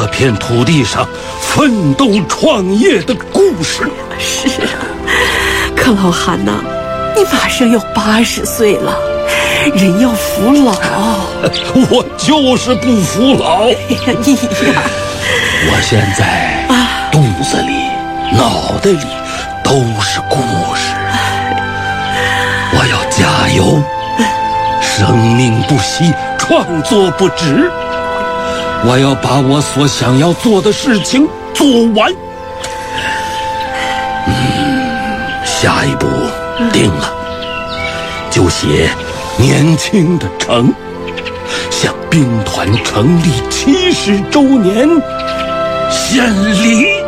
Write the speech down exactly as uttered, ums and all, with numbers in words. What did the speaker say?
这片土地上奋斗创业的故事。 是啊，可老韩呐、啊，你马上要八十岁了，人要服老。 我就是不服老。 你呀， 我现在肚子里、脑袋里都是故事。我要加油，生命不息，创作不止。我要把我所想要做的事情做完。嗯，下一步定了，就写年轻的成，向兵团成立七十周年献礼。